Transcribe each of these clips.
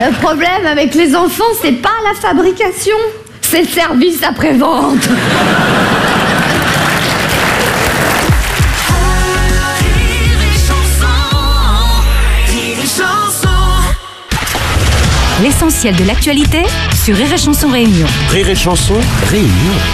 Le problème avec les enfants, c'est pas la fabrication, c'est le service après-vente. L'essentiel de l'actualité sur Rire et Chanson Réunion. Rire et Chanson Réunion.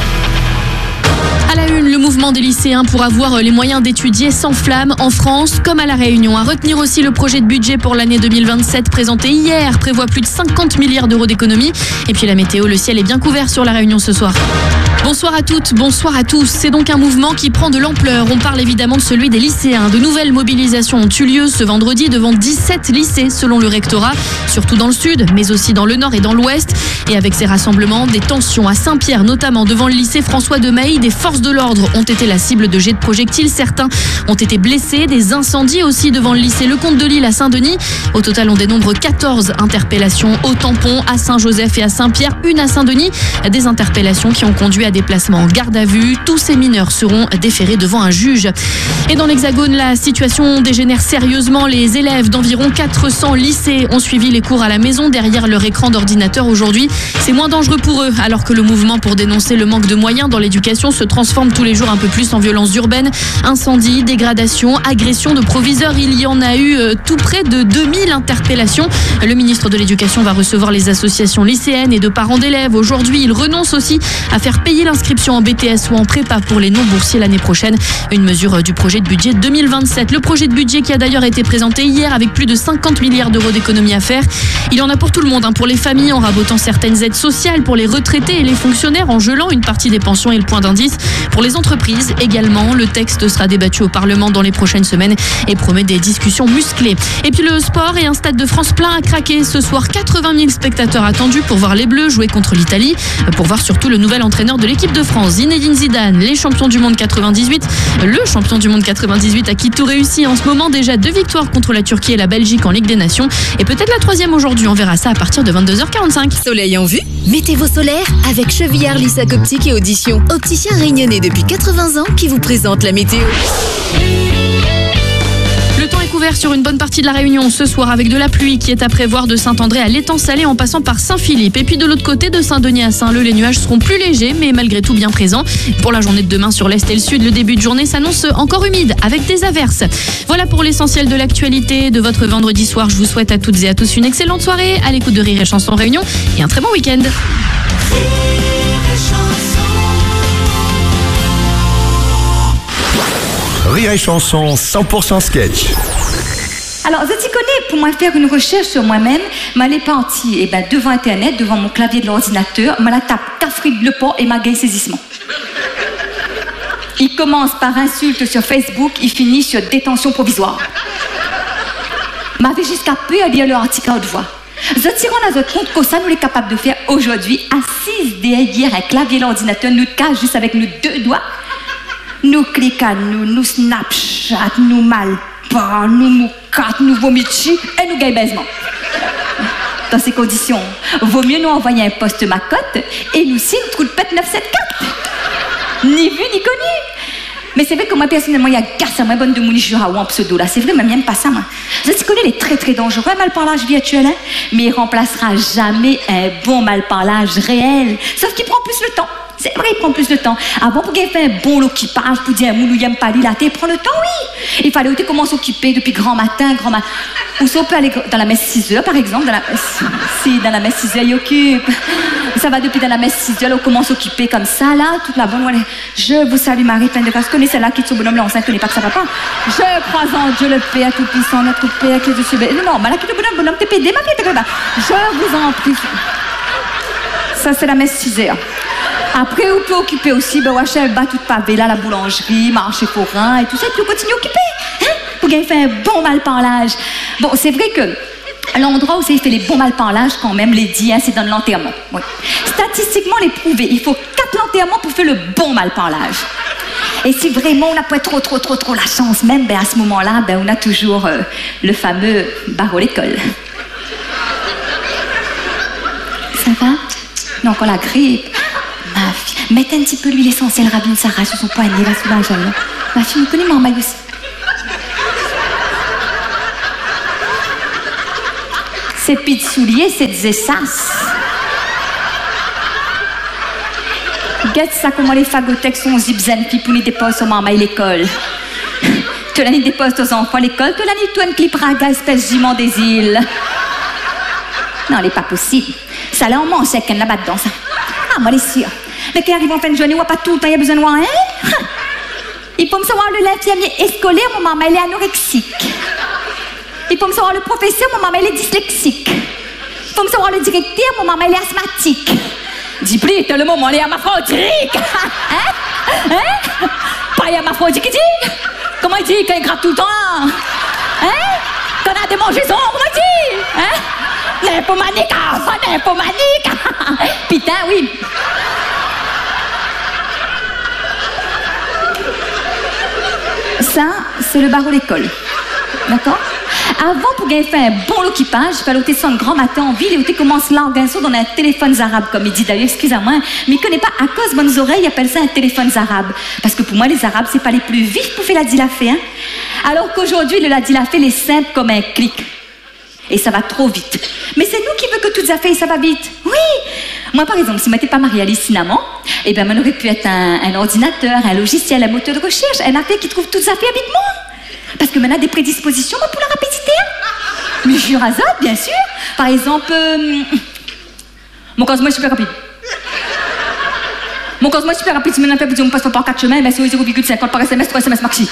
À la une, le mouvement des lycéens pour avoir les moyens d'étudier s'enflamme en France comme à La Réunion. À retenir aussi le projet de budget pour l'année 2027 présenté hier prévoit plus de 50 milliards d'euros d'économies. Et puis la météo, le ciel est bien couvert sur La Réunion ce soir. Bonsoir à toutes, bonsoir à tous. C'est donc un mouvement qui prend de l'ampleur. On parle évidemment de celui des lycéens. De nouvelles mobilisations ont eu lieu ce vendredi devant 17 lycées selon le rectorat, surtout dans le sud, mais aussi dans le nord et dans l'ouest. Et avec ces rassemblements, des tensions à Saint-Pierre, notamment devant le lycée François de Mailly. Des forces de l'ordre ont été la cible de jets de projectiles. Certains ont été blessés. Des incendies aussi devant le lycée Lecomte de Lille à Saint-Denis. Au total, on dénombre 14 interpellations au tampon, à Saint-Joseph et à Saint-Pierre. Une à Saint-Denis. Des interpellations qui ont conduit à des placements en garde à vue. Tous ces mineurs seront déférés devant un juge. Et dans l'Hexagone, la situation dégénère sérieusement. Les élèves d'environ 400 lycées ont suivi les cours à la maison derrière leur écran d'ordinateur aujourd'hui. C'est moins dangereux pour eux, alors que le mouvement pour dénoncer le manque de moyens dans l'éducation se transforme tous les jours un peu plus en violence urbaine. Incendies, dégradations, agressions de proviseurs. Il y en a eu tout près de 2000 interpellations. Le ministre de l'Éducation va recevoir les associations lycéennes et de parents d'élèves. Aujourd'hui, il renonce aussi à faire payer l'inscription en BTS ou en prépa pour les non-boursiers l'année prochaine. Une mesure du projet de budget 2027. Le projet de budget qui a d'ailleurs été présenté hier avec plus de 50 milliards d'euros d'économies à faire. Il y en a pour tout le monde, pour les familles en rabotant certaines aides sociales, pour les retraités et les fonctionnaires en gelant une partie des pensions et le point d'indice. Pour les entreprises également, le texte sera débattu au Parlement dans les prochaines semaines et promet des discussions musclées. Et puis le sport et un stade de France plein à craquer. Ce soir, 80 000 spectateurs attendus pour voir les Bleus jouer contre l'Italie, pour voir surtout le nouvel entraîneur de l'équipe de France, Zinedine Zidane, les champions du monde 98. Le champion du monde 98 à qui tout réussit en ce moment, déjà 2 victoires contre la Turquie et la Belgique en Ligue des Nations. Et peut-être la 3e aujourd'hui, on verra ça à partir de 22h45. Soleil en vue, météo solaire avec Chevillard Lissac Optique et Audition. Opticien réunionnais depuis 80 ans qui vous présente la météo. Le temps est couvert sur une bonne partie de la Réunion ce soir avec de la pluie qui est à prévoir de Saint-André à l'Étang-Salé en passant par Saint-Philippe. Et puis de l'autre côté, de Saint-Denis à Saint-Leu, les nuages seront plus légers mais malgré tout bien présents. Pour la journée de demain sur l'Est et le Sud, le début de journée s'annonce encore humide avec des averses. Voilà pour l'essentiel de l'actualité de votre vendredi soir. Je vous souhaite à toutes et à tous une excellente soirée à l'écoute de Rire et Chanson Réunion et un très bon week-end. Rire et Chanson 100% sketch. Alors, je t'y connais, pour moi faire une recherche sur moi-même, m'allais partir devant Internet, devant mon clavier de l'ordinateur, me la tape Cafrid Le Port et ma gagne saisissement. Il commence par insulte sur Facebook, il finit sur détention provisoire. M'avait jusqu'à peu à lire leur article à haute voix. Je tire à notre compte que ça nous est capable de faire aujourd'hui, assise derrière un clavier de l'ordinateur, nous cache juste avec nos 2 doigts. Nous cliquons, nous Snapchat, nous malpas, nous moucate, nous vomitis et nous gagnons baisement. Dans ces conditions, vaut mieux nous envoyer un poste macotte et nous signe trou de pète 974. Ni vu ni connu. Mais c'est vrai que moi personnellement, il y a garce à moi bonne de mon jura ou en pseudo là. C'est vrai, même pas ça moi. Je connais les très très dangereux malparlage virtuel, mais il remplacera jamais un bon malparlage réel. Sauf qu'il prend plus le temps. C'est vrai, il prend plus de temps. Avant, pour qu'il fait un bon occupage, pour dire un moulou, y'aime pas là, il prend le temps, oui. Il fallait aussi comment s'occuper depuis grand matin. Ou ça, on peut aller dans la messe 6 heures, par exemple. Dans la messe 6 heures, il occupe. Ça va depuis dans la messe 6 heures, on commence à s'occuper comme ça, là, toute la bonne. Je vous salue, Marie, pleine de grâce. Connais celle-là qui est son bonhomme, là, enceinte, connais pas que ça va pas. Je crois en Dieu le Père Tout-Puissant, notre Père qui est dessus. Non, mais là, qui est le bonhomme, t'es pédé, ma fille, t'es pas. Je vous en prie. Ça, c'est la messe 6 heures. Après, vous pouvez occuper aussi, Wachel bat toute pavé là, la boulangerie, marché forain et tout ça, et puis vous continuez à occuper, pour qu'il fait un bon malparlage. Bon, c'est vrai que l'endroit où ça fait les bons malparlages, quand même, les dit, c'est dans l'enterrement. Oui. Statistiquement, les prouvé, il faut 4 enterrements pour faire le bon malparlage. Et si vraiment on n'a pas trop la chance, même, à ce moment-là, on a toujours le fameux barreau l'école. Ça va? Non, encore la grippe. Ma fille, mettez un petit peu l'huile essentielle Rabine Sarah sur son poignet, là, sous la jambe. Ma fille, vous connaissez maman aussi. C'est pis de souliers, c'est des essasses. Regarde ça, comment les fagothèques sont zipzen, pipouni déposent au maman à l'école. Que l'année dépose aux enfants à l'école, que l'année toi une clipraga, espèce jument des îles. Non, elle est pas possible. Ça là, on mange sec, elle là-bas dedans, ça. Ah, moi, les sûre. Mais qui arrive en fin de journée, on pas tout le temps, il y a besoin de moi, hein? Il faut me savoir le l'infirmier scolaire, mon maman, elle est anorexique. Il faut me savoir le professeur, mon maman, elle est dyslexique. Il faut me savoir le directeur, mon maman, elle est asthmatique. Dis plus, t'as le moment, elle est hermaphrodite. Hein? Hein? Pas hermaphrodite, qui dit? Comment il dit qu'elle gratte tout le temps? Hein? Qu'on a des mangeaisons, comment il dit? Hein? Nymphomanique, nymphomanique. Putain, oui. Ça, c'est le barreau d'école. D'accord? Avant, pour gagner fait un bon occupage, il fallait descendre grand matin en ville et on commence là en gagnant dans un téléphone arabe, comme il dit d'ailleurs, excusez-moi, mais il ne connaît pas à cause de bonnes oreilles, il appelle ça un téléphone arabe. Parce que pour moi, les arabes, c'est pas les plus vifs pour faire la dilafé, hein? Alors qu'aujourd'hui, le la dilafé, il est simple comme un clic. Et ça va trop vite. Mais c'est nous qui veut que toutes affaires, ça va vite. Oui! Moi, par exemple, si je m'étais pas mariée à Cinnamon, eh bien, on aurait pu être un ordinateur, un logiciel, un moteur de recherche, un affaire qui trouve toutes les affaires habitement. Parce que maintenant, a des prédispositions pour la rapidité. Hein? Mais jure à ça, bien sûr. Par exemple, mon cosmo est super rapide. Mon cosmo est super rapide. Si maintenant, on passe par 4 chemins, ben, c'est 0,50 par SMS, 3 SMS maxi.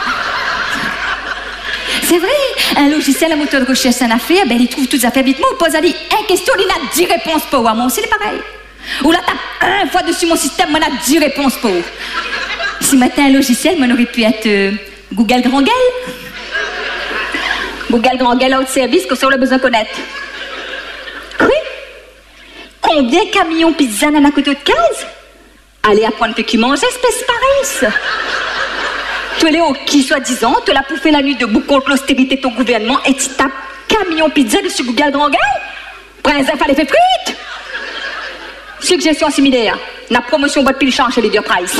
C'est vrai, un logiciel, un moteur de recherche, un affaire, ben, il trouve toutes les affaires habitement. On pose à lui une question, il a 10 réponses pour moi. Moi aussi, c'est pareil. Ou là, tape 1 fois dessus mon système, moi, on a 10 réponses pour. Si maintenant, un logiciel, moi, on aurait pu être Google Grand Gueule. Google Grand Gueule, autre service que ça, on a besoin de connaître. Oui. Combien de camions pizza dans la côté de case? Allez apprendre que qui mange, espèce pareille. Tu es au qui, soi-disant, tu l'as pouffé la nuit debout contre l'austérité de ton gouvernement et tu tapes camion pizza dessus Google Grand Gueule? Prince à l'effet frites? Suggestion similaire. La promotion boîte pile change chez les Dear Price.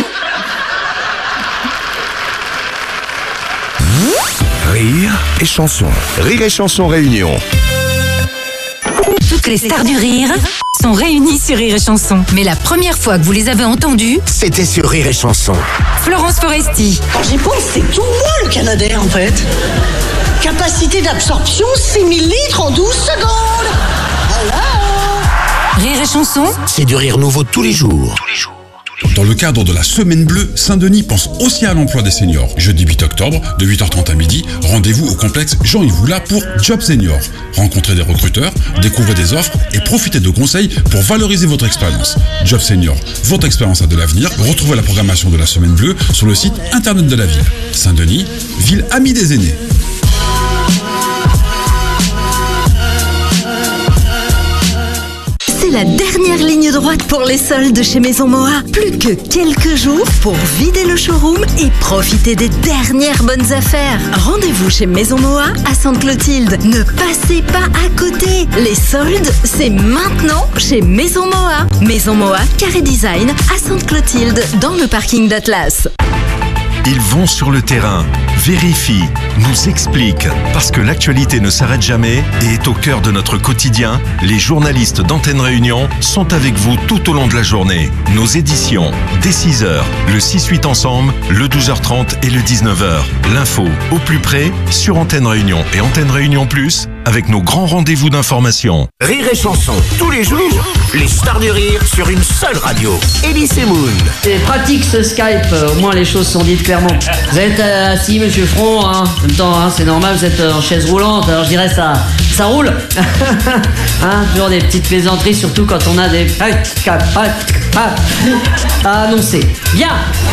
Rire et chanson. Rire et chanson réunion. Toutes les stars du rire sont réunies sur Rire et Chanson. Mais la première fois que vous les avez entendues, C'était sur Rire et chanson. Florence Foresti, Quand j'y pense, c'est tout moi le Canadair en fait. Capacité d'absorption 6000 litres en 12 secondes. Voilà. Rire et Chanson, C'est du rire nouveau tous les jours. Dans le cadre de la Semaine Bleue, Saint-Denis pense aussi à l'emploi des seniors. Jeudi 8 octobre, de 8h30 à midi, rendez-vous au complexe Jean-Yves Voula pour Job Senior. Rencontrez des recruteurs, découvrez des offres et profitez de conseils pour valoriser votre expérience. Job Senior, votre expérience a de l'avenir. Retrouvez la programmation de la Semaine Bleue sur le site internet de la ville. Saint-Denis, ville amie des aînés. C'est la dernière ligne droite pour les soldes chez Maison Moa. Plus que quelques jours pour vider le showroom et profiter des dernières bonnes affaires. Rendez-vous chez Maison Moa à Sainte-Clotilde. Ne passez pas à côté. Les soldes, c'est maintenant chez Maison Moa. Maison Moa, Carré Design à Sainte-Clotilde, dans le parking d'Atlas. Ils vont sur le terrain, vérifient, nous expliquent. Parce que l'actualité ne s'arrête jamais et est au cœur de notre quotidien, les journalistes d'Antenne Réunion sont avec vous tout au long de la journée. Nos éditions, dès 6h, le 6-8 ensemble, le 12h30 et le 19h. L'info au plus près sur Antenne Réunion et Antenne Réunion Plus avec nos grands rendez-vous d'information. Rire et chanson, tous les jours, les stars du rire sur une seule radio. Elise et Moon. C'est pratique ce Skype, au moins les choses sont dites clairement. Vous êtes assis, monsieur Front, hein. En même temps, hein, c'est normal, vous êtes en chaise roulante, alors je dirais ça roule. Hein, toujours des petites plaisanteries, surtout quand on a des à annoncer. Bien.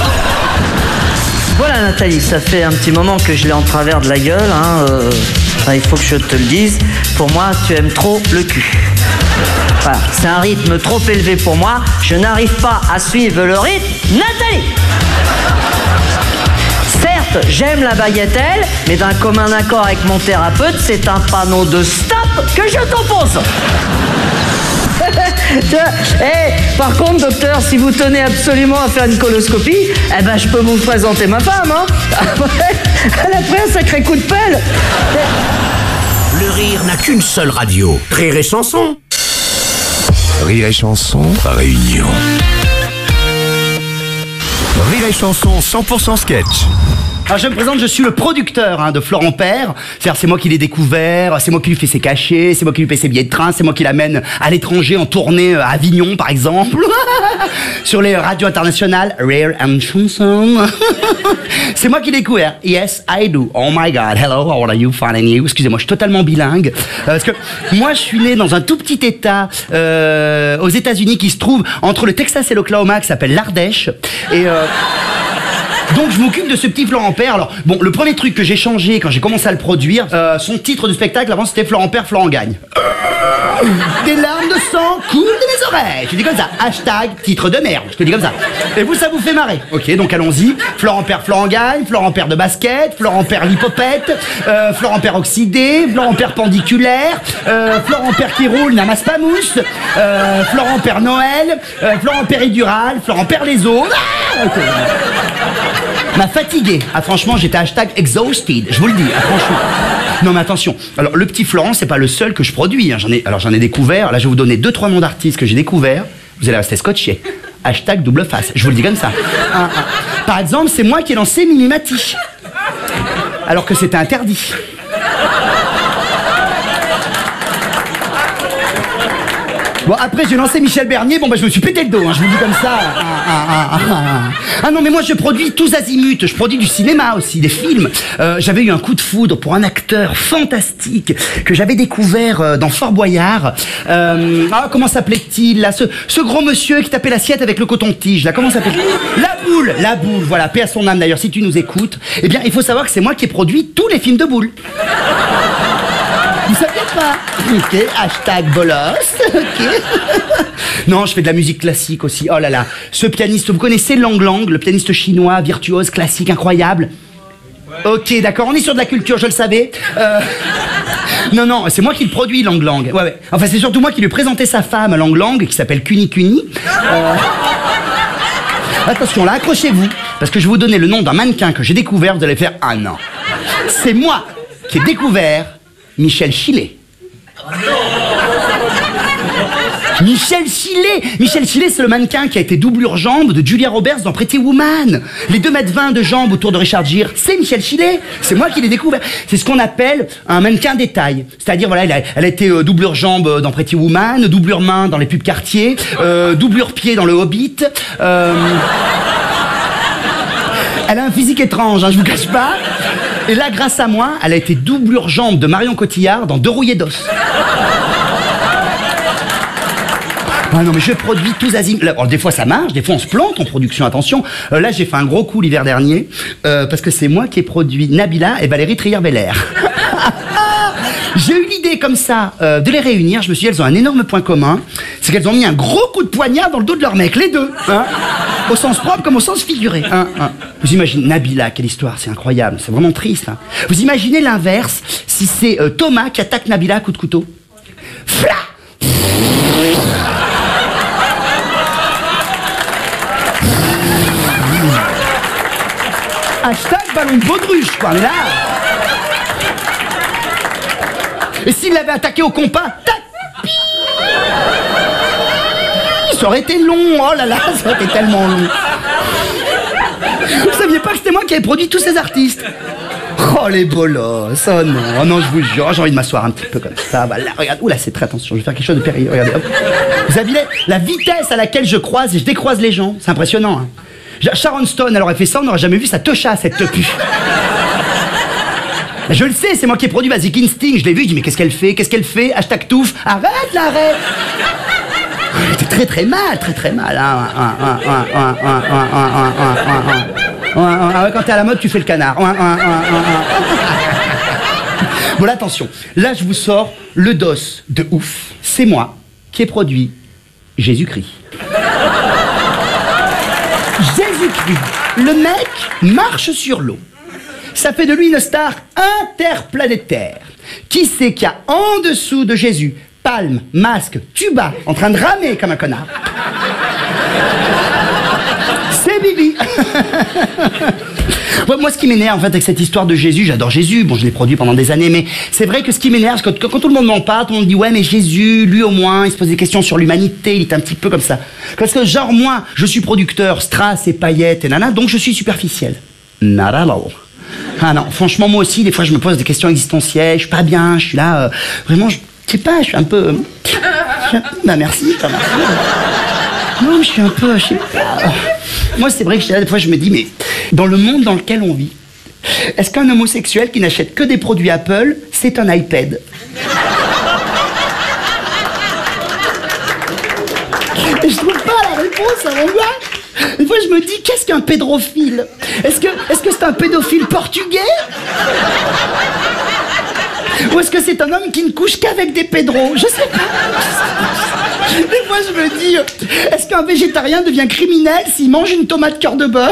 Voilà Nathalie, ça fait un petit moment que je l'ai en travers de la gueule, hein. Il faut que je te le dise. Pour moi, tu aimes trop le cul. Voilà, c'est un rythme trop élevé pour moi. Je n'arrive pas à suivre le rythme. Nathalie! Certes, j'aime la bagatelle, mais d'un commun accord avec mon thérapeute, c'est un panneau de stop que je t'oppose. Par contre, docteur, si vous tenez absolument à faire une coloscopie, eh ben, je peux vous présenter ma femme, hein. Elle a pris un sacré coup de pelle. Le rire n'a qu'une seule radio. Rire et chanson. Rire et chanson, Réunion. Rire et chanson, 100% sketch. Alors je me présente, je suis le producteur de Florent Père. C'est-à-dire c'est moi qui l'ai découvert, c'est moi qui lui fais ses cachets, c'est moi qui lui paie ses billets de train, c'est moi qui l'amène à l'étranger en tournée à Avignon par exemple. Sur les radios internationales, Rire and Chanson. C'est moi qui l'ai découvert. Yes, I do. Oh my God. Hello, how are you? Fine and you? Excusez-moi, je suis totalement bilingue. Parce que moi, je suis né dans un tout petit état aux États-Unis qui se trouve entre le Texas et l'Oklahoma, qui s'appelle l'Ardèche. Et donc je m'occupe de ce petit Florent Père. Alors bon, le premier truc que j'ai changé quand j'ai commencé à le produire, son titre de spectacle avant c'était Florent Père, Florent gagne. Des larmes de sang coulent de mes oreilles. Je dis comme ça, hashtag titre de merde. Je te dis comme ça. Et vous, ça vous fait marrer. Ok, donc allons-y. Florent Père, Florent gagne. Florent Père de basket. Florent Père l'hypopète. Florent Père oxydé. Florent Père pendiculaire. Florent Père qui roule n'amasse pas mousse. Florent Père Noël. Florent Péridurale. Florent Père les os. Ah, okay. M'a fatigué. Ah franchement, j'étais hashtag exhausted. Je vous le dis, franchement. Non mais attention. Alors le petit Florent, c'est pas le seul que je produis. Hein. J'en ai découvert. Là, je vais vous donner 2-3 noms d'artistes que j'ai découverts. Vous allez rester scotché. Hashtag double face. Je vous le dis comme ça. Par exemple, c'est moi qui ai lancé Mimimati. Alors que c'était interdit. Bon, après, j'ai lancé Michel Bernier. Bon, bah, je me suis pété le dos, hein, je vous le dis comme ça. Ah non, mais moi, je produis tous azimuts. Je produis du cinéma aussi, des films. J'avais eu un coup de foudre pour un acteur fantastique que j'avais découvert dans Fort Boyard. Comment s'appelait-il, là, ce gros monsieur qui tapait l'assiette avec le coton-tige, là, comment s'appelait? La boule, voilà, paix à son âme d'ailleurs, si tu nous écoutes. Eh bien, il faut savoir que c'est moi qui ai produit tous les films de Boule. Vous saviez pas? Ok, hashtag bolos. Ok. Non, je fais de la musique classique aussi. Oh là là. Ce pianiste, vous connaissez Lang Lang, le pianiste chinois, virtuose, classique, incroyable? Ok, d'accord, on est sur de la culture, je le savais. Non, c'est moi qui le produis, Lang Lang. Ouais. Enfin, c'est surtout moi qui lui ai présenté sa femme, Lang Lang, qui s'appelle Kuni Kuni. Attention, là, accrochez-vous, parce que je vais vous donner le nom d'un mannequin que j'ai découvert, vous allez faire « Ah non ». C'est moi qui ai découvert Michel Chilet. Michel Chilet, c'est le mannequin qui a été doublure jambe de Julia Roberts dans Pretty Woman. Les 2,20 m de jambes autour de Richard Gere, c'est Michel Chilet. C'est moi qui l'ai découvert. C'est ce qu'on appelle un mannequin détail. C'est-à-dire, voilà, elle a été doublure jambe dans Pretty Woman, doublure main dans les pubs Cartier, doublure pied dans le Hobbit. Elle a un physique étrange, hein, je vous cache pas. Et là, grâce à moi, elle a été doublure jambe de Marion Cotillard dans Deux rouillés d'os. Ah non, mais je produis tous azimuts. Alors, des fois ça marche, des fois on se plante en production, attention. Là, j'ai fait un gros coup l'hiver dernier, parce que c'est moi qui ai produit Nabila et Valérie Trier-Veller. J'ai eu l'idée comme ça de les réunir. Je me suis dit, elles ont un énorme point commun, c'est qu'elles ont mis un gros coup de poignard dans le dos de leur mec, les deux. Hein, au sens propre comme au sens figuré. Vous imaginez, Nabila, quelle histoire, c'est incroyable, c'est vraiment triste. Hein. Vous imaginez l'inverse, si c'est Thomas qui attaque Nabila à coup de couteau. Fla! Hashtag ballon de baudruche, quoi, mais là... Et s'il l'avait attaqué au compas, tac, ça aurait été long, oh là là, ça aurait été tellement long. Vous saviez pas que c'était moi qui avais produit tous ces artistes? Oh les bolos, oh non, je vous jure, j'ai envie de m'asseoir un petit peu comme ça, voilà, regarde, oula, c'est très, attention, je vais faire quelque chose de périlleux, regardez, hop. Vous avez la vitesse à laquelle je croise et je décroise les gens, c'est impressionnant, hein. Sharon Stone, elle aurait fait ça, on n'aurait jamais vu sa techa, cette tepu. Je le sais, c'est moi qui ai produit Basic Instinct, je l'ai vu, je dis mais qu'est-ce qu'elle fait, hashtag touffe, arrête. Elle était très très mal, hein. Quand t'es à la mode, tu fais le canard. Bon là, attention, là je vous sors le dos de ouf, c'est moi qui ai produit Jésus-Christ. Jésus-Christ, le mec marche sur l'eau. Ça fait de lui une star interplanétaire. Qui c'est qu'il y a en dessous de Jésus? Palme, masque, tuba, en train de ramer comme un connard. C'est Bibi. Ouais, moi, ce qui m'énerve en fait avec cette histoire de Jésus, j'adore Jésus, bon, je l'ai produit pendant des années, mais c'est vrai que ce qui m'énerve, c'est que quand tout le monde m'en parle, tout le monde dit ouais, mais Jésus, lui au moins, il se pose des questions sur l'humanité, il est un petit peu comme ça. Parce que genre moi, je suis producteur, strass et paillettes et nana, donc je suis superficiel. Nada là. Ah non, franchement, moi aussi, des fois, je me pose des questions existentielles, je suis pas bien, je suis là, vraiment, je sais pas, je suis un peu... Bah merci, ça marche. Non, je suis un peu, je sais pas... Moi, c'est vrai que des fois, je me dis, mais dans le monde dans lequel on vit, est-ce qu'un homosexuel qui n'achète que des produits Apple, c'est un iPad? Et je trouve pas la réponse, ça m'angoisse. Des fois, je me dis, qu'est-ce qu'un pédophile? Est-ce que c'est un pédophile portugais? Ou est-ce que c'est un homme qui ne couche qu'avec des pédros? Je sais pas. Des fois, je me dis, est-ce qu'un végétarien devient criminel s'il mange une tomate cœur de bœuf?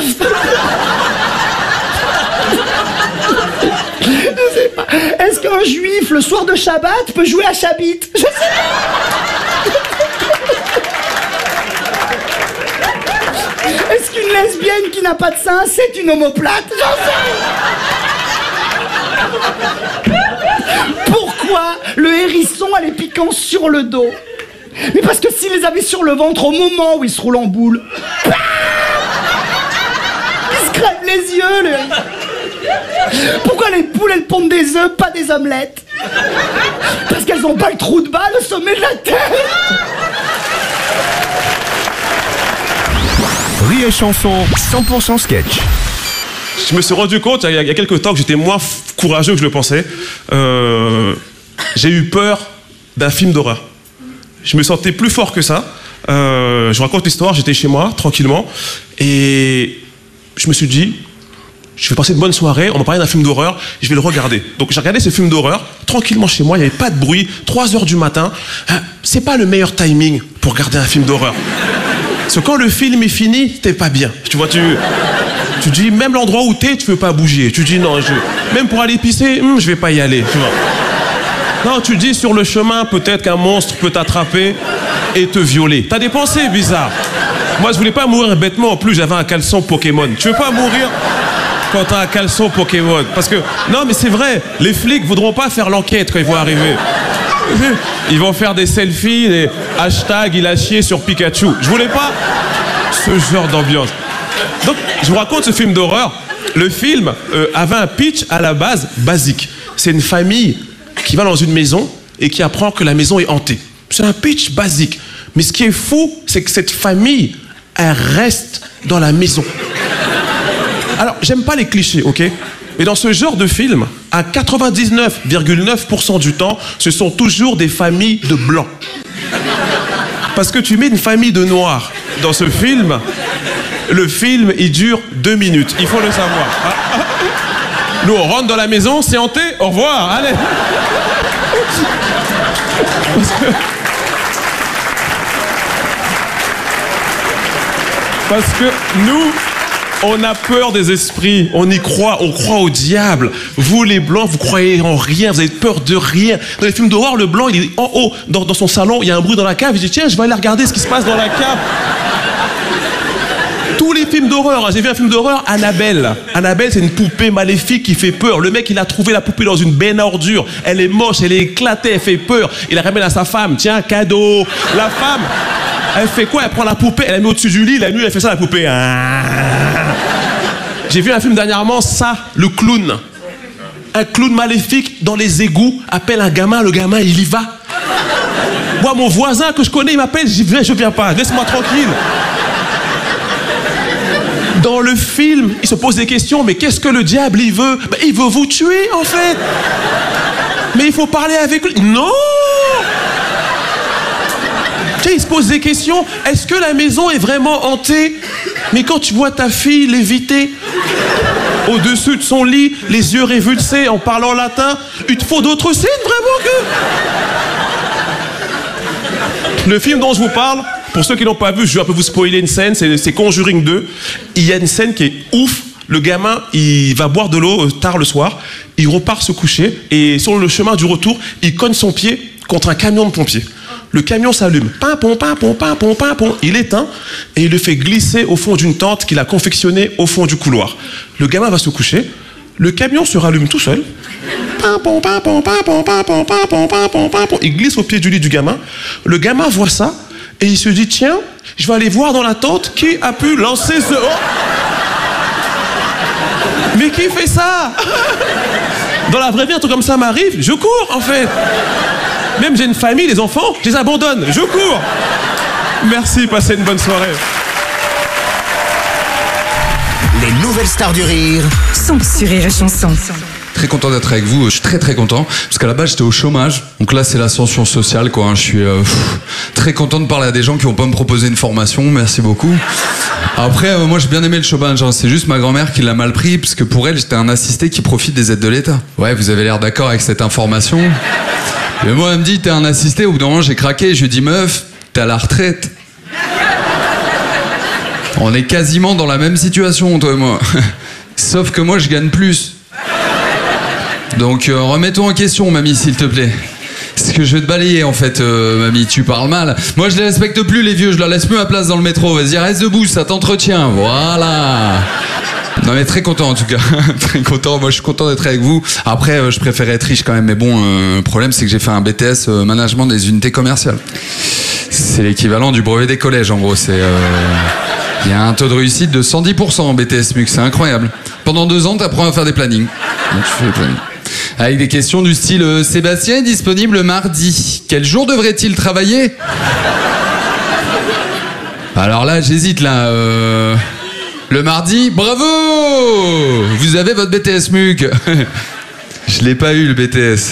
Je sais pas. Est-ce qu'un juif, le soir de Shabbat, peut jouer à Chabit? Je sais pas. Est-ce qu'une lesbienne qui n'a pas de sein, c'est une omoplate? J'en sais rien. Pourquoi le hérisson a les piquants sur le dos? Mais parce que s'il les avait sur le ventre au moment où il se roule en boule, il se crève les yeux, le hérisson. Pourquoi les poules, elles pondent des œufs, pas des omelettes? Parce qu'elles n'ont pas le trou de balle au sommet de la tête. Rire et chanson, 100% sketch. Je me suis rendu compte il y a quelques temps que j'étais moins courageux que je le pensais. J'ai eu peur d'un film d'horreur. Je me sentais plus fort que ça. Je vous raconte l'histoire, j'étais chez moi, tranquillement, et je me suis dit, je vais passer une bonne soirée, on m'a parlé d'un film d'horreur, je vais le regarder. Donc j'ai regardé ce film d'horreur, tranquillement chez moi, il n'y avait pas de bruit, 3h du matin. C'est pas le meilleur timing pour regarder un film d'horreur. Parce que quand le film est fini, t'es pas bien. Tu vois, tu dis, même l'endroit où t'es, tu veux pas bouger. Tu dis, non, même pour aller pisser, je vais pas y aller. Tu vois. Non, tu dis, sur le chemin, peut-être qu'un monstre peut t'attraper et te violer. T'as des pensées bizarres. Moi, je voulais pas mourir bêtement. En plus, j'avais un caleçon Pokémon. Tu veux pas mourir quand t'as un caleçon Pokémon? Parce que, non, mais c'est vrai, les flics voudront pas faire l'enquête quand ils vont arriver. Ils vont faire des selfies, des hashtags, il a chié sur Pikachu. Je voulais pas ce genre d'ambiance. Donc, je vous raconte ce film d'horreur. Le film avait un pitch à la base basique. C'est une famille qui va dans une maison et qui apprend que la maison est hantée. C'est un pitch basique. Mais ce qui est fou, c'est que cette famille, elle reste dans la maison. Alors, j'aime pas les clichés, ok? Mais dans ce genre de film, à 99,9% du temps, ce sont toujours des familles de blancs. Parce que tu mets une famille de noirs dans ce film, le film, il dure 2 minutes. Il faut le savoir. Nous, on rentre dans la maison, c'est hanté, au revoir, allez. Parce que nous... on a peur des esprits, on y croit, on croit au diable. Vous, les blancs, vous croyez en rien, vous avez peur de rien. Dans les films d'horreur, le blanc, il est en haut, dans son salon, il y a un bruit dans la cave, il dit tiens, je vais aller regarder ce qui se passe dans la cave. Tous les films d'horreur, j'ai vu un film d'horreur, Annabelle. Annabelle, c'est une poupée maléfique qui fait peur. Le mec, il a trouvé la poupée dans une benne à ordures. Elle est moche, elle est éclatée, elle fait peur. Il la ramène à sa femme, tiens, cadeau. La femme, elle fait quoi? Elle prend la poupée, elle la met au-dessus du lit, la nuit, elle fait ça, la poupée. J'ai vu un film dernièrement, ça, le clown. Un clown maléfique dans les égouts appelle un gamin, le gamin, il y va. Moi, mon voisin que je connais, il m'appelle, je viens pas, laisse-moi tranquille. Dans le film, il se pose des questions, mais qu'est-ce que le diable, il veut? Ben, il veut vous tuer, en fait. Mais il faut parler avec lui. Non! Tu sais, il se pose des questions. Est-ce que la maison est vraiment hantée? Mais quand tu vois ta fille léviter au-dessus de son lit, les yeux révulsés, en parlant latin, il te faut d'autres scènes, vraiment que... Le film dont je vous parle, pour ceux qui n'ont pas vu, je vais un peu vous spoiler une scène, c'est Conjuring 2. Il y a une scène qui est ouf. Le gamin, il va boire de l'eau tard le soir, il repart se coucher, et sur le chemin du retour, il cogne son pied contre un camion de pompiers. Le camion s'allume. Pimpon, pimpon, pimpon, pimpon. Il éteint et il le fait glisser au fond d'une tente qu'il a confectionnée au fond du couloir. Le gamin va se coucher. Le camion se rallume tout seul. Pimpon, pimpon, pimpon, pimpon, pimpon, pimpon, pimpon. Il glisse au pied du lit du gamin. Le gamin voit ça et il se dit, tiens, je vais aller voir dans la tente qui a pu lancer ce... Oh, mais qui fait ça? Dans la vraie vie, un truc comme ça m'arrive, je cours en fait. Même j'ai une famille, les enfants, je les abandonne, je cours. Merci, passez une bonne soirée. Les nouvelles stars du rire sont sur Rire et Chanson. Très content d'être avec vous, je suis très content parce qu'à la base j'étais au chômage, donc là c'est l'ascension sociale quoi, je suis très content de parler à des gens qui vont pas me proposer une formation, merci beaucoup. Après moi j'ai bien aimé le chômage, c'est juste ma grand-mère qui l'a mal pris parce que pour elle j'étais un assisté qui profite des aides de l'État. Ouais, vous avez l'air d'accord avec cette information. Et moi elle me dit t'es un assisté, au bout d'un moment j'ai craqué, je lui dis meuf, t'es à la retraite. On est quasiment dans la même situation toi et moi, sauf que moi je gagne plus. Donc remets-toi en question, mamie, s'il te plaît. Parce que je vais te balayer, en fait, mamie, tu parles mal. Moi, je les respecte plus, les vieux, je leur laisse plus ma place dans le métro. Vas-y, reste debout, ça t'entretient, voilà. Non, mais très content, en tout cas. Très content, moi, je suis content d'être avec vous. Après, je préférais être riche, quand même. Mais bon, le problème, c'est que j'ai fait un BTS management des unités commerciales. C'est l'équivalent du brevet des collèges, en gros. C'est... Il y a un taux de réussite de 110% en BTS MUC, c'est incroyable. Pendant 2 ans, t'apprends à faire des plannings. Donc, tu fais des plannings. Avec des questions du style Sébastien est disponible mardi. Quel jour devrait-il travailler? Alors là, j'hésite là. Le mardi, bravo! Vous avez votre BTS MUC. Je l'ai pas eu le BTS.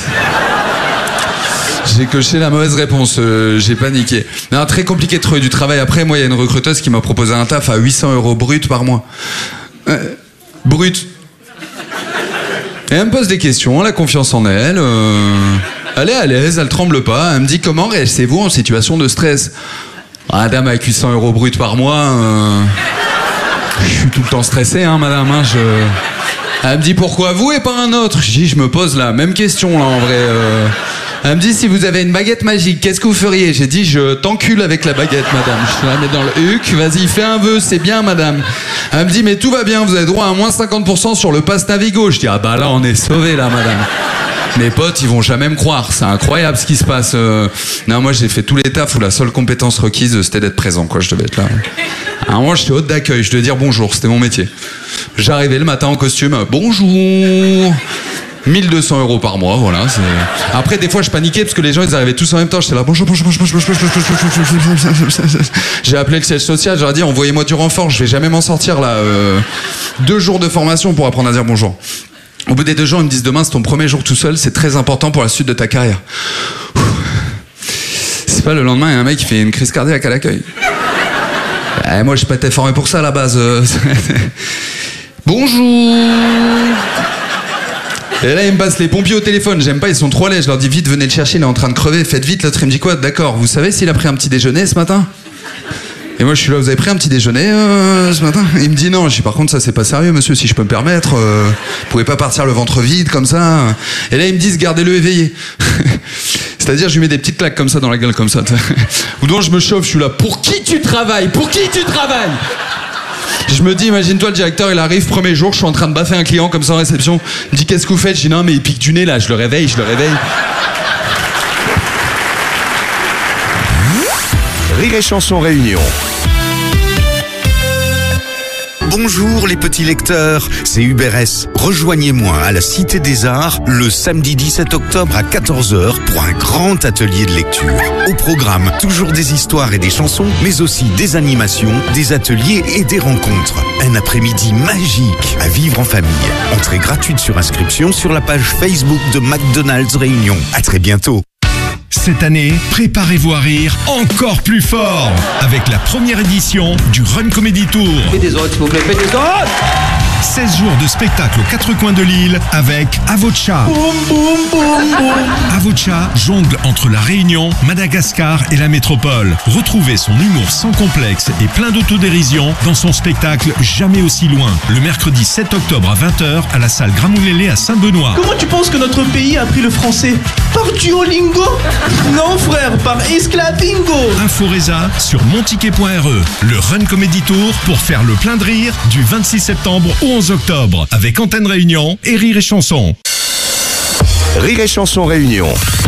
J'ai coché la mauvaise réponse, j'ai paniqué. Non, très compliqué de trouver du travail. Après, moi, il y a une recruteuse qui m'a proposé un taf à 800 € brut par mois. Brut. Et elle me pose des questions, elle a confiance en elle. Elle est à l'aise, elle tremble pas. Elle me dit comment réagissez-vous en situation de stress? Ah, dame, avec 800 € brut par mois, je suis tout le temps stressé, hein, madame. Hein, Elle me dit pourquoi vous et pas un autre? Je dis je me pose la même question là en vrai. Elle me dit si vous avez une baguette magique, qu'est-ce que vous feriez? J'ai dit je t'encule avec la baguette, madame. Je la mets dans le huc, vas-y fais un vœu, c'est bien, madame. Elle me dit mais tout va bien, vous avez droit à moins 50% sur le pass Navigo. Je dis ah bah là on est sauvés là, madame. Mes potes ils vont jamais me croire, c'est incroyable ce qui se passe. Non, moi j'ai fait tous les tafs où la seule compétence requise c'était d'être présent, quoi. Je devais être là. À un moment j'étais hôte d'accueil, je devais dire bonjour, c'était mon métier. J'arrivais le matin en costume, bonjour. 1200 € par mois, voilà. Après, des fois, je paniquais parce que les gens, ils arrivaient tous en même temps. J'étais là, bonjour. J'ai appelé le siège social, j'aurais dit, envoyez-moi du renfort, je vais jamais m'en sortir là. 2 jours de formation pour apprendre à dire bonjour. Au bout des 2 jours, ils me disent, demain, c'est ton premier jour tout seul, c'est très important pour la suite de ta carrière. C'est pas le lendemain, il y a un mec qui fait une crise cardiaque à l'accueil. Moi, je suis pas été formé pour ça à la base. Bonjour. Et là, il me passe les pompiers au téléphone. J'aime pas, ils sont trop laids. Je leur dis vite, venez le chercher, il est en train de crever. Faites vite. L'autre, il me dit quoi? D'accord, vous savez s'il a pris un petit déjeuner ce matin? Et moi, je suis là, vous avez pris un petit déjeuner ce matin? Il me dit non. Je dis par contre, ça, c'est pas sérieux, monsieur, si je peux me permettre. Vous pouvez pas partir le ventre vide comme ça. Et là, ils me disent gardez-le éveillé. C'est-à-dire, je lui mets des petites claques comme ça dans la gueule, comme ça. Ou donc, je me chauffe, je suis là. Pour qui tu travailles? Pour qui tu travailles? Je me dis, imagine-toi, le directeur, il arrive, premier jour, je suis en train de baffer un client comme ça en réception. Il me dit, qu'est-ce que vous faites? Je dis, non, mais il pique du nez là, je le réveille. Rire et Chanson Réunion. Bonjour les petits lecteurs, c'est Hubert S. Rejoignez-moi à la Cité des Arts le samedi 17 octobre à 14h pour un grand atelier de lecture. Au programme, toujours des histoires et des chansons, mais aussi des animations, des ateliers et des rencontres. Un après-midi magique à vivre en famille. Entrée gratuite sur inscription sur la page Facebook de McDonald's Réunion. À très bientôt. Cette année, préparez-vous à rire encore plus fort avec la première édition du Run Comedy Tour. Faites des autres, s'il vous plaît, faites des autres. 16 jours de spectacle aux quatre coins de l'île avec Avocha. Avocha jongle entre la Réunion, Madagascar et la métropole. Retrouvez son humour sans complexe et plein d'autodérision dans son spectacle Jamais aussi loin, le mercredi 7 octobre à 20h à la salle Gramoulélé à Saint-Benoît. Comment tu penses que notre pays a appris le français? Par Duolingo? Non frère, par Esclavingo. Inforesa sur monticket.re. Le Run Comedy Tour pour faire le plein de rire du 26 septembre au 11 octobre avec Antenne Réunion et Rire et Chanson. Rire et Chanson Réunion.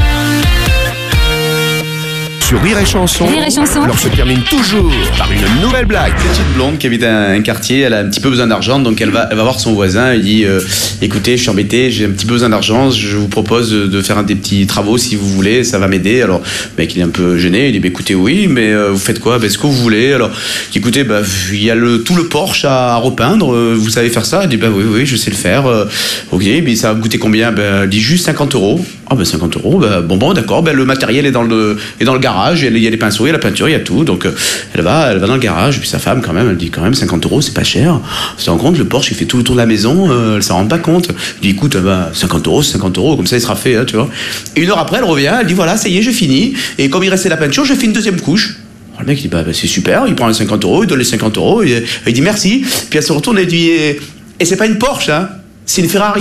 Sur Rire et Chanson, l'heure se termine toujours par une nouvelle blague. Petite blonde qui habite un quartier, elle a un petit peu besoin d'argent, donc elle va voir son voisin, elle dit écoutez, je suis embêté, j'ai un petit peu besoin d'argent, je vous propose de faire des petits travaux si vous voulez, ça va m'aider. Alors le mec il est un peu gêné, il dit écoutez oui, mais vous faites quoi? Ce que vous voulez. Alors écoutez, il y a tout le Porsche à repeindre, vous savez faire ça? Elle dit oui, je sais le faire. Ok, mais ça va me coûter combien? Elle dit juste 50 €. Ah 50 €, bon d'accord, le matériel est dans le garage, il y a les pinceaux, il y a la peinture, il y a tout, donc elle va dans le garage, et puis sa femme quand même, elle dit quand même 50 € c'est pas cher, tu te rends compte, le Porsche il fait tout le tour de la maison, elle s'en rend pas compte, elle dit écoute 50 €, c'est 50 €, comme ça il sera fait, hein, tu vois. Et une heure après elle revient, elle dit voilà ça y est j'ai fini, et comme il restait la peinture, je fais une deuxième couche. Alors, le mec il dit c'est super, il prend les 50 €, il donne les 50 €, et il dit merci, puis elle se retourne et dit et c'est pas une Porsche hein, c'est une Ferrari.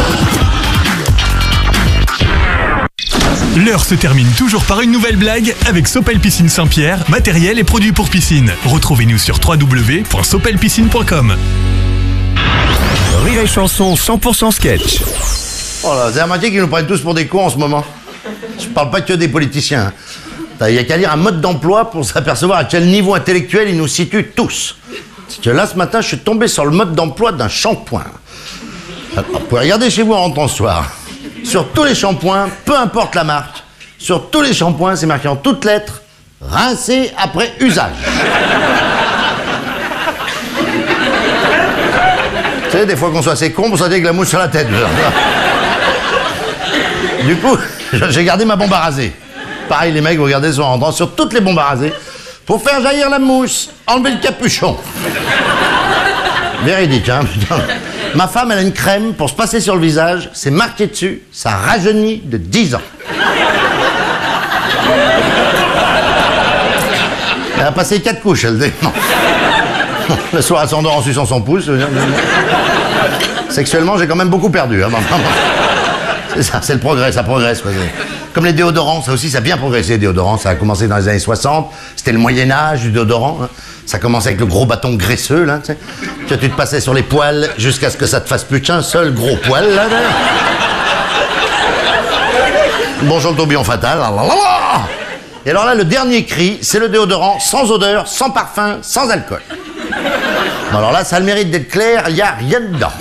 L'heure se termine toujours par une nouvelle blague avec Sopel Piscine Saint-Pierre, matériel et produits pour piscine. Retrouvez-nous sur www.sopelpiscine.com. Rire et Chanson 100% sketch. Oh là, c'est la moitié qui nous prennent tous pour des cons en ce moment. Je parle pas que des politiciens. Il y a qu'à lire un mode d'emploi pour s'apercevoir à quel niveau intellectuel ils nous situent tous. Parce que là, ce matin, je suis tombé sur le mode d'emploi d'un shampoing. Alors, vous pouvez regarder chez vous en rentrant ce soir. Sur tous les shampoings, peu importe la marque, sur tous les shampoings, c'est marqué en toutes lettres, rincé après usage. Vous savez, des fois qu'on soit assez con pour sortir avec la mouche sur la tête. Du coup, j'ai gardé ma bombe à raser. Pareil, les mecs, vous regardez en rentrant sur toutes les bombes à raser, pour faire jaillir la mousse, enlever le capuchon. Véridique, hein, putain. Ma femme, elle a une crème pour se passer sur le visage, c'est marqué dessus, ça rajeunit de 10 ans. Elle a passé 4 couches, elle dit. Non. Le soir, elle s'endort en suçant son pouce. Sexuellement, j'ai quand même beaucoup perdu. Hein. C'est ça, c'est le progrès, ça progresse. Quoi. Comme les déodorants, ça aussi, ça a bien progressé, les déodorants. Ça a commencé dans les années 60, c'était le Moyen-Âge du déodorant. Hein. Ça commençait avec le gros bâton graisseux, là, tu sais. Tu te passais sur les poils jusqu'à ce que ça te fasse plus qu'un seul gros poil, là. Bonjour le tourbillon fatal. Et alors là, le dernier cri, c'est le déodorant sans odeur, sans parfum, sans alcool. Bon, alors là, ça a le mérite d'être clair, il n'y a rien dedans.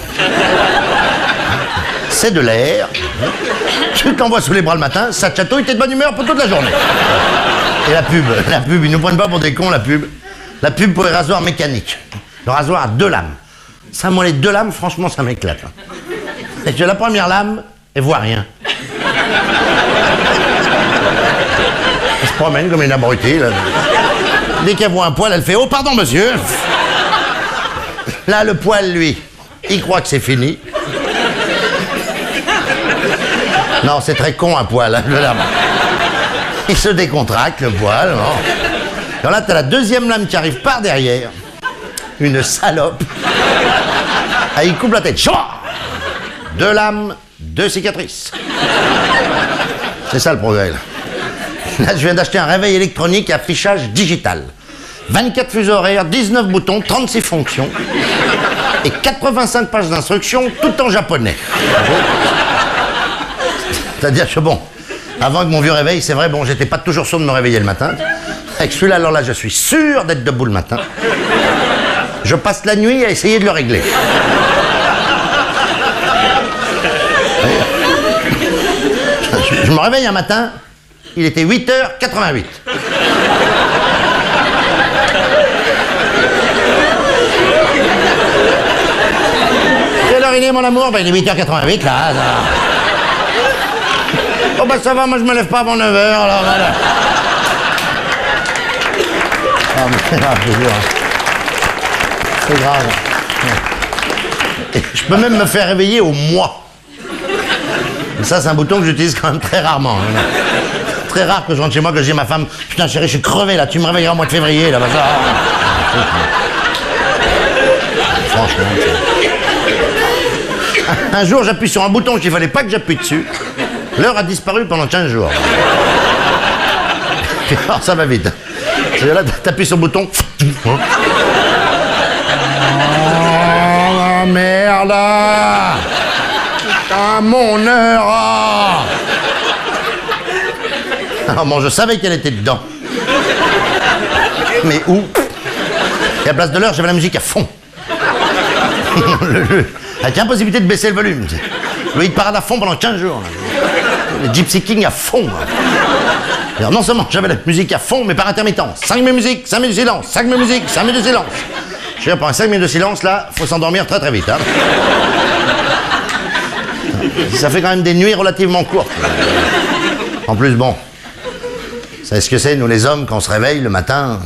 C'est de l'air. Tu t'envoies sous les bras le matin, ça te chatouille, t'es de bonne humeur pour toute la journée. Et la pub, ils nous prennent pas pour des cons, la pub. La pub pour les rasoirs mécaniques. Le rasoir à 2 lames. Ça, moi, les 2 lames, franchement, ça m'éclate. Et que la première lame, elle voit rien. Elle se promène comme une abrutée, là. Dès qu'elle voit un poil, elle fait « Oh, pardon, monsieur !» Là, le poil, lui, il croit que c'est fini. Non, c'est très con, un poil. Hein, il se décontracte, le poil. Bon. Alors là, t'as la deuxième lame qui arrive par derrière. Une salope. Ah, il coupe la tête. Chouah ! 2 lames, 2 cicatrices. C'est ça le progrès, là. Là, je viens d'acheter un réveil électronique à affichage digital. 24 fuseaux horaires, 19 boutons, 36 fonctions. Et 85 pages d'instructions, tout en japonais. C'est-à-dire que bon, avant que mon vieux réveil, c'est vrai, bon, j'étais pas toujours sûr de me réveiller le matin. Avec celui-là, alors là, je suis sûr d'être debout le matin. Je passe la nuit à essayer de le régler. Je me réveille un matin, il était 8h88. Quelle heure il est, mon amour? Ben, il est 8h88, là. Oh, ben, ça va, moi, je me lève pas avant 9h, alors voilà. Ah, mais c'est grave, je vous jure. C'est grave. Et je peux même me faire réveiller au mois. Et ça, c'est un bouton que j'utilise quand même très rarement. Hein. Très rare que je rentre chez moi, que je dis à ma femme, putain chérie, je suis crevé là, tu me réveilleras au mois de février, là, bah ça. Franchement. Un jour, j'appuie sur un bouton qu'il fallait pas que j'appuie dessus. L'heure a disparu pendant 15 jours. Alors, ça va vite. Là, t'appuies sur le bouton. Oh, merde! Putain, mon heure! Alors bon, je savais qu'elle était dedans. Mais où? Et à la place de l'heure, j'avais la musique à fond. Avec l'impossibilité de baisser le volume. Le hit parade à fond pendant 15 jours. Le Gypsy King à fond. Alors non seulement j'avais la musique à fond, mais par intermittence. 5 minutes de musique, 5 minutes de silence. 5 minutes de musique, 5 minutes de silence. Je veux dire, pendant 5 minutes de silence, là, faut s'endormir très très vite. Hein. Ça fait quand même des nuits relativement courtes. En plus, bon, vous savez ce que c'est, nous les hommes, quand on se réveille le matin,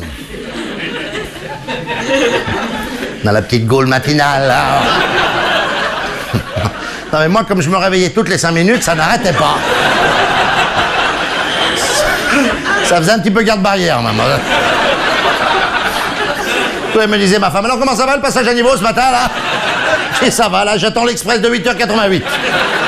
dans la petite gaule matinale, là. Non mais moi, comme je me réveillais toutes les 5 minutes, ça n'arrêtait pas. Ça faisait un petit peu garde-barrière, maman. Elle me disait, ma femme, alors comment ça va le passage à niveau ce matin, là? Et ça va, là, j'attends l'express de 8h88.